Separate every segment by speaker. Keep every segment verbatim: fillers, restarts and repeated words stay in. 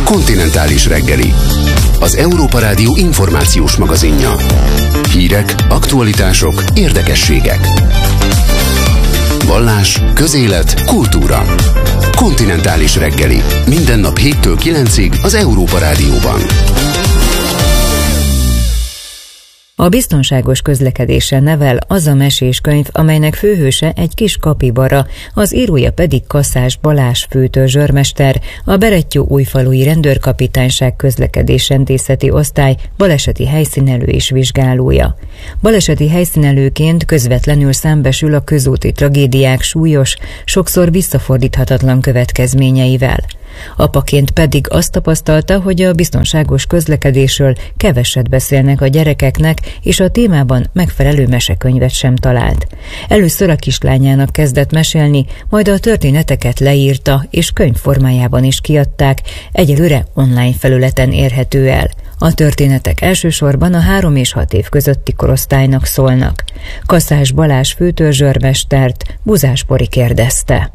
Speaker 1: Kontinentális reggeli. Az Európa Rádió információs magazinja. Hírek, aktualitások, érdekességek. Vallás, közélet, kultúra. Kontinentális reggeli. Minden nap héttől kilencig az Európa Rádióban.
Speaker 2: A biztonságos közlekedésre nevel az a meséskönyv, amelynek főhőse egy kis kapibara, az írója pedig Kaszás Balázs főtörzsőrmester, a Berettyó-újfalui rendőrkapitányság közlekedésrendészeti osztály baleseti helyszínelő és vizsgálója. Baleseti helyszínelőként közvetlenül szembesül a közúti tragédiák súlyos, sokszor visszafordíthatatlan következményeivel. Apaként pedig azt tapasztalta, hogy a biztonságos közlekedésről keveset beszélnek a gyerekeknek, és a témában megfelelő mesekönyvet sem talált. Először a kislányának kezdett mesélni, majd a történeteket leírta, és könyv formájában is kiadták, egyelőre online felületen érhető el. A történetek elsősorban a három és hat év közötti korosztálynak szólnak. Kaszás Balázs főtörzsőrmestert Buzás Bori kérdezte.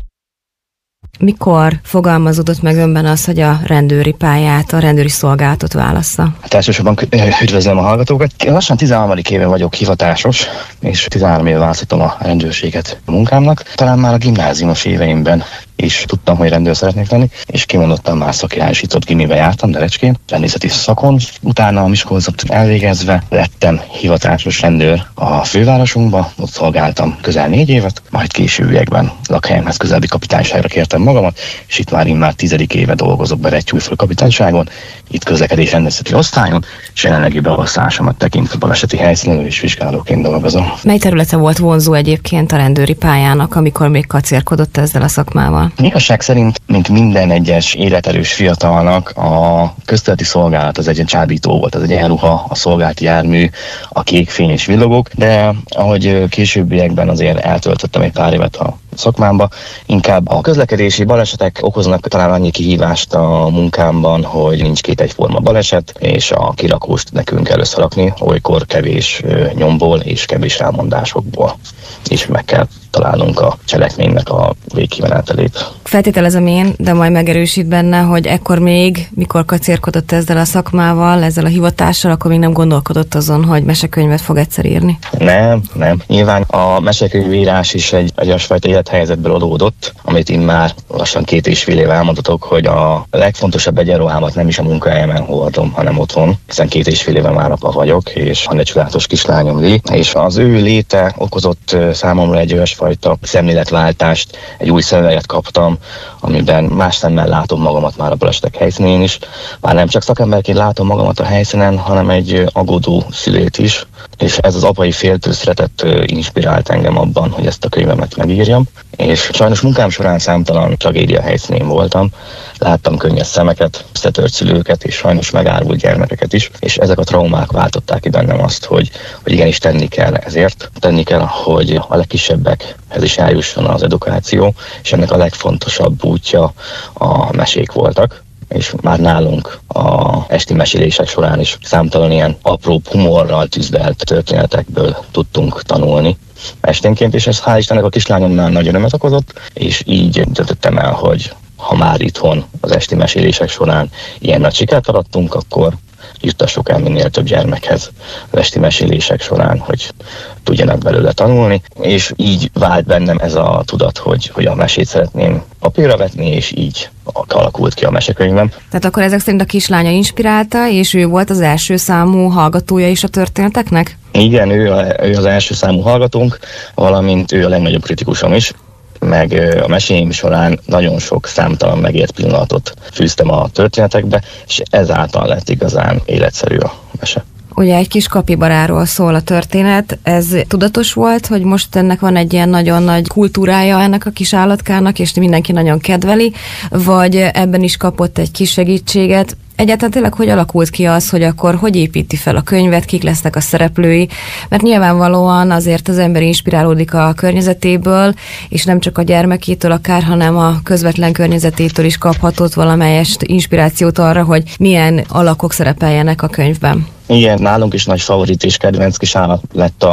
Speaker 3: Mikor fogalmazódott meg önben az, hogy a rendőri pályát, a rendőri szolgálatot válassza?
Speaker 4: Hát elsősorban üdvözlöm a hallgatókat. Lassan tizenharmadik éve vagyok hivatásos, és tizenhárom éve választottam a rendőrséget a munkámnak. Talán már a gimnáziumos éveimben is tudtam, hogy rendőr szeretnék lenni, és kimondottan már szakirályosított gimibe jártam, Derecskén, rendészeti szakon. Utána a Miskolcot elvégezve lettem hivatásos rendőr a fővárosunkba, ott szolgáltam közel négy évet, majd későbbiekben lakhelyemhez közelebbi kapitányságra kértem magamat, és itt már immár tizedik éve dolgozok Berettyó-újfalui kapitányságon, itt közlekedésrendészeti osztályon, és jelenlegi beosztásomat tekintve baleseti helyszínelő és vizsgálóként dolgozom.
Speaker 3: Mely területe volt vonzó egyébként a rendőri pályának, amikor még kacérkodott ezzel a szakmával?
Speaker 4: Igazság szerint, mint minden egyes életerős fiatalnak, a közterületi szolgálat az egy csábító volt, az egy elruha, a szolgálati jármű, a kék fény és villogók, de ahogy későbbiekben azért eltöltöttem egy pár évet a szakmámba, inkább a közlekedési balesetek okoznak talán annyi kihívást a munkámban, hogy nincs két egyforma baleset, és a kirakóst nekünk kell összerakni, olykor kevés nyomból és kevés rámondásokból. És meg kell találnunk a cselekménynek a végkimenetelét.
Speaker 3: Feltételezem én, de majd megerősít benne, hogy ekkor még, mikor kacérkodott ezzel a szakmával, ezzel a hivatással, akkor még nem gondolkodott azon, hogy mesekönyvet fog egyszer írni?
Speaker 4: Nem, nem. Nyilván a mesekönyvírás is egy, egy olyasfajta élethelyzetből adódott, amit én már lassan két és fél éve elmondhatok, hogy a legfontosabb egyenruhámat nem is a munkahelyemen hordom, hanem otthon, hiszen két és fél éve már apa vagyok, és van egy csodálatos kislányom Lé, és az ő léte okozott számomra egy olyasfajta szemléletváltást, egy új szemüveget kaptam, amiben más szemmel látom magamat már a balesetek helyszínén is. Már nem csak szakemberként látom magamat a helyszínen, hanem egy aggódó szülét is, és ez az apai féltőszeretet inspirált engem abban, hogy ezt a könyvemet megírjam. És sajnos munkám során számtalan tragédia helyszínén voltam, láttam könnyes szemeket, összetört szülőket és sajnos megárult gyermekeket is, és ezek a traumák váltották ki bennem azt, hogy, hogy igenis tenni kell ezért. Tenni kell, hogy a legkisebbekhez is eljusson az edukáció, és ennek a legfontosabb útja a mesék voltak. És már nálunk a esti mesélések során is számtalan ilyen apró humorral tüzdelt történetekből tudtunk tanulni esténként, és ez hál' Istennek a kislányomnál nagy örömet okozott, és így döntöttem el, hogy ha már itthon az esti mesélések során ilyen nagy sikert arattunk, akkor juttassuk el minél több gyermekhez az esti mesélések során, hogy tudjanak belőle tanulni, és így vált bennem ez a tudat, hogy, hogy a mesét szeretném papírra vetni, és így alakult ki a mesekönyvem.
Speaker 3: Tehát akkor ezek szerint a kislánya inspirálta, és ő volt az első számú hallgatója is a történeteknek?
Speaker 4: Igen, ő, a, ő az első számú hallgatónk, valamint ő a legnagyobb kritikusom is, meg a meséim során nagyon sok számtalan megért pillanatot fűztem a történetekbe, és ezáltal lett igazán életszerű a mese.
Speaker 3: Ugye egy kis kapibaráról szól a történet, ez tudatos volt, hogy most ennek van egy ilyen nagyon nagy kultúrája ennek a kis állatkának, és mindenki nagyon kedveli, vagy ebben is kapott egy kis segítséget? Egyáltalán tényleg hogy alakult ki az, hogy akkor hogy építi fel a könyvet, kik lesznek a szereplői, mert nyilvánvalóan azért az ember inspirálódik a környezetéből, és nem csak a gyermekétől akár, hanem a közvetlen környezetétől is kaphatott valamelyest inspirációt arra, hogy milyen alakok szerepeljenek a könyvben.
Speaker 4: Igen, nálunk is nagy favorit és kedvenc kis állat lett a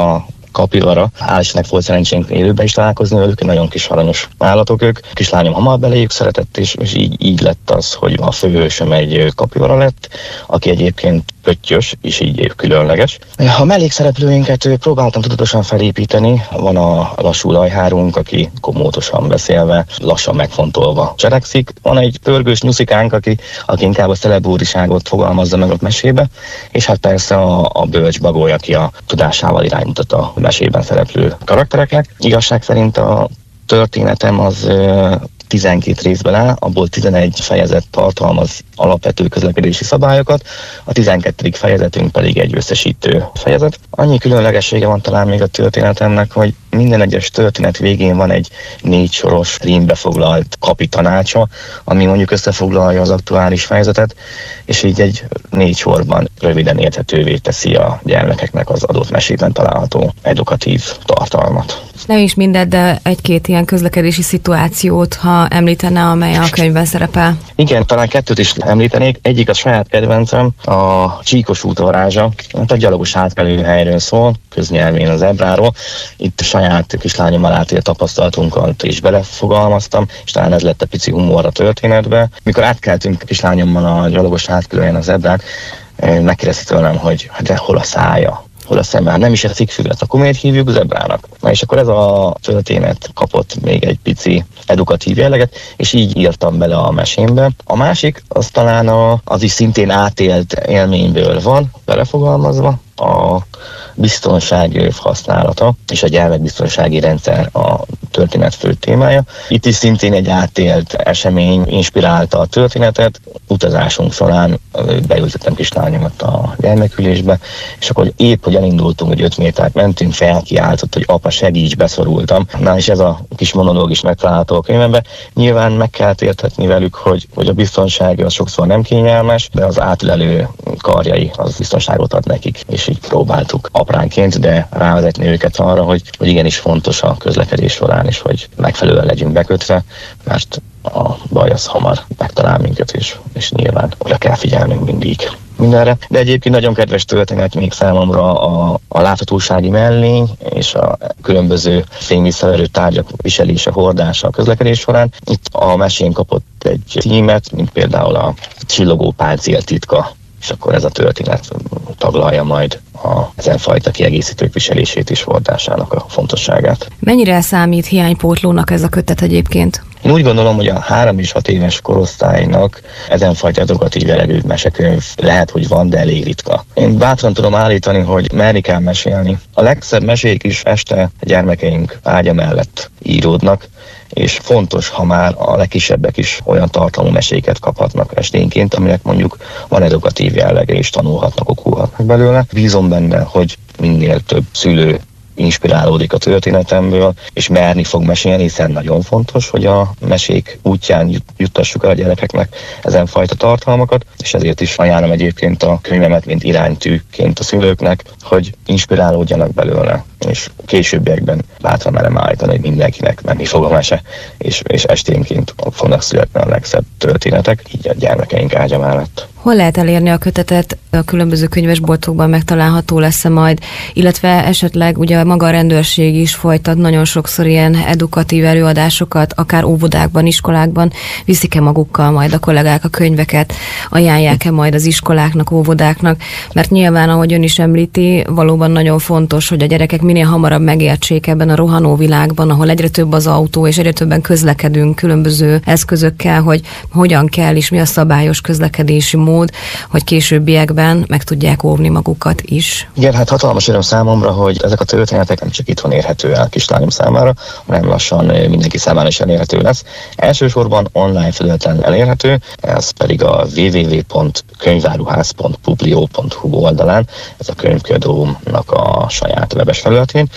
Speaker 4: kapivara. Hál' Istennek volt szerencsénk élőben is találkozni velük, nagyon kis aranyos állatok ők. Kislányom hamar beléjük szeretett, és, és így, így lett az, hogy a főhősöm egy kapivara lett, aki egyébként pöttyös, és így különleges. A mellékszereplőinket próbáltam tudatosan felépíteni. Van a lassú lajhárunk, aki komótosan beszélve, lassan megfontolva cselekszik. Van egy pörgős nyuszikánk, aki, aki inkább a celebúriságot fogalmazza meg a mesébe, és hát persze a, a bölcs bagoly, aki a tudásával iránymutat a mesében szereplő karaktereknek. Igazság szerint a történetem az tizenkét részből áll, abból tizenegy fejezet tartalmaz alapvető közlekedési szabályokat, a tizenkettedik fejezetünk pedig egy összesítő fejezet. Annyi különlegessége van talán még a történetemnek, hogy minden egyes történet végén van egy négy soros rímbe foglalt kapi tanácsa, ami mondjuk összefoglalja az aktuális fejezetet, és így egy négy sorban röviden érthetővé teszi a gyermekeknek az adott mesében található edukatív tartalmat.
Speaker 3: Nem is mindegy, de egy-két ilyen közlekedési szituációt, ha említene, amely a könyvben szerepel.
Speaker 4: Igen, talán kettőt is említenék. Egyik a saját kedvencem, a Csíkos út varázsa. Hát a gyalogos átkelő helyről szól, köznyelvén az ebráról. Itt saját kislányommal átélt tapasztalatunkat is belefogalmaztam, és talán ez lett a pici humor a történetbe. Mikor átkeltünk kislányommal a gyalogos átkelően az ebrán, megkérdezte tőlem, hogy de hol a szája? hol a szeme, nem is eszik füvet, akkor miért hívjuk zebrának? Na és akkor ez a történet kapott még egy pici edukatív jelleget, és így írtam bele a mesémbe. A másik, az talán a, az is szintén átélt élményből van belefogalmazva, a biztonsági használata és a gyermekbiztonsági rendszer a történet fő témája. Itt is szintén egy átélt esemény inspirálta a történetet. Utazásunk során beültettem kislányomat a gyermekülésbe, és akkor épp, hogy elindultunk, hogy öt métert mentünk, felkiáltott, hogy apa, segíts, beszorultam. Na és ez a kis monológ is megtalálható a könyvemben. Nyilván meg kell érthetni velük, hogy, hogy a biztonság az sokszor nem kényelmes, de az átülelő karjai az biztonságot ad nekik, és így próbáltuk apránként, de rávezetni őket arra, hogy, hogy igenis fontos a közlekedés során is, hogy megfelelően legyünk bekötve, mert a baj az hamar megtalál minket, és, és nyilván oda kell figyelnünk mindig mindenre. De egyébként nagyon kedves történet még számomra a, a láthatósági mellény és a különböző fényvisszaverő tárgyak viselése, hordása a közlekedés során. Itt a mesén kapott egy címet, mint például a csillogó páncél titka, és akkor ez a történet taglalja majd a ezenfajta kiegészítők viselését és hordásának a fontosságát.
Speaker 3: Mennyire számít hiánypótlónak ez a kötet egyébként?
Speaker 4: Én úgy gondolom, hogy a három és hat éves korosztálynak ezenfajta edukatív jellegű mesekönyv lehet, hogy van, de elég ritka. Én bátran tudom állítani, hogy merni kell mesélni. A legszebb mesék is este a gyermekeink ágya mellett íródnak, és fontos, ha már a legkisebbek is olyan tartalmú meséket kaphatnak esténként, aminek mondjuk van edukatív jellege, és tanulhatnak, okulhatnak belőle. Bízom benne, hogy minél több szülő inspirálódik a történetemből, és merni fog mesélni, hiszen nagyon fontos, hogy a mesék útján juttassuk el a gyerekeknek ezen fajta tartalmakat, és ezért is ajánlom egyébként a könyvemet, mint iránytűként a szülőknek, hogy inspirálódjanak belőle, és későbbiekben bátran merem állítani, hogy mindenkinek menni fog a mese, és, és esténként fognak születni a legszebb történetek, így a gyermekeink ágya mellett.
Speaker 3: Hol lehet elérni a kötetet? A különböző könyvesboltokban megtalálható lesz-e majd, illetve esetleg ugye maga a rendőrség is folytat nagyon sokszor ilyen edukatív előadásokat, akár óvodákban, iskolákban, viszik-e magukkal majd a kollégák a könyveket, ajánlják-e majd az iskoláknak, óvodáknak, mert nyilván, ahogy ön is említi, valóban nagyon fontos, hogy a gyerekek minél hamarabb megértsék ebben a rohanó világban, ahol egyre több az autó, és egyre többen közlekedünk különböző eszközökkel, hogy hogyan kell és mi a szabályos közlekedési mód, hogy későbbiekben meg tudják óvni magukat is.
Speaker 4: Igen, hát hatalmas öröm számomra, hogy ezek a történetek nem csak itthon érhető el kislányom számára, hanem lassan mindenki számára is elérhető lesz. Elsősorban online felületen elérhető, ez pedig a double-u double-u double-u pont könyváruház pont publio pont hu oldalán, ez a könyvkiadómnak a saját webes felületén,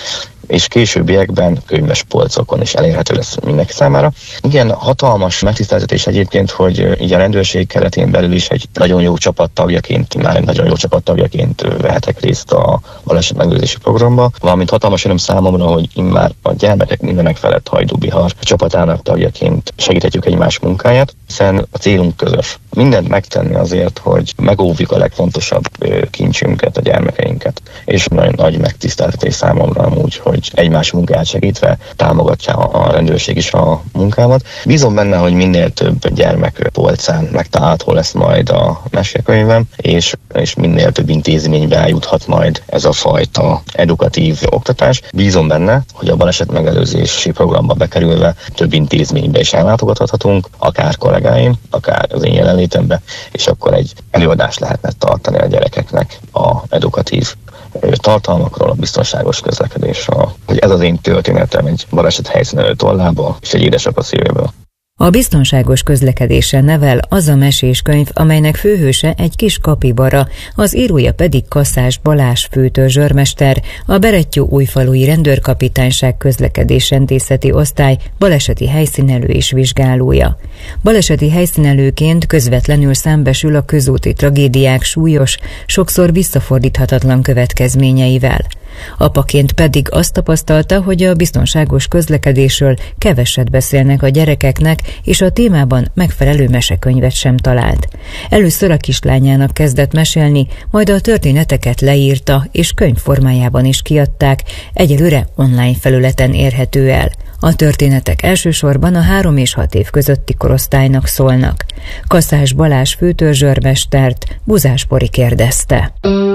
Speaker 4: és későbbiekben könyves polcokon is elérhető lesz mindenki számára. Igen, hatalmas megtiszteltetés egyébként, hogy így a rendőrség keretén belül is egy nagyon jó csapattagjaként, már egy nagyon jó csapattagjaként vehetek részt a baleset megelőzési programba, valamint hatalmas öröm számomra, hogy immár a gyermekek mindenek felett Hajdú Bihar csapatának tagjaként segíthetjük egymás munkáját, hiszen a célunk közös. Mindent megtenni azért, hogy megóvjuk a legfontosabb kincsünket, a gyermekeinket. És nagyon nagy megtiszteltetés számomra amúgy, hogy egymás munkáját segítve támogatja a rendőrség is a munkámat. Bízom benne, hogy minél több gyermek polcán megtalálható lesz majd a mesekönyvem, és, és minél több intézménybe eljuthat majd ez a fajta edukatív oktatás. Bízom benne, hogy a baleset megelőzési programba bekerülve több intézménybe is ellátogathatunk, akár kollégáim, akár az én jelenlétembe, és akkor egy előadást lehetne tartani a gyerekeknek a edukatív tartalmakról, a biztonságos közlekedésről. Hogy ez az én történetem egy baleset helyszínelő tollából és egy édesapa szívéből.
Speaker 2: A biztonságos közlekedésen nevel az a meséskönyv, amelynek főhőse egy kis kapibara, az írója pedig Kaszás Balázs főtörzsőrmester, a Berettyóújfalui Rendőrkapitányság közlekedésrendészeti osztály baleseti helyszínelő és vizsgálója. Baleseti helyszínelőként közvetlenül szembesül a közúti tragédiák súlyos, sokszor visszafordíthatatlan következményeivel. Apaként pedig azt tapasztalta, hogy a biztonságos közlekedésről keveset beszélnek a gyerekeknek, és a témában megfelelő mesekönyvet sem talált. Először a kislányának kezdett mesélni, majd a történeteket leírta, és könyv formájában is kiadták, egyelőre online felületen érhető el. A történetek elsősorban a három és hat év közötti korosztálynak szólnak. Kaszás Balázs főtörzsőrmestert Buzás Bori kérdezte.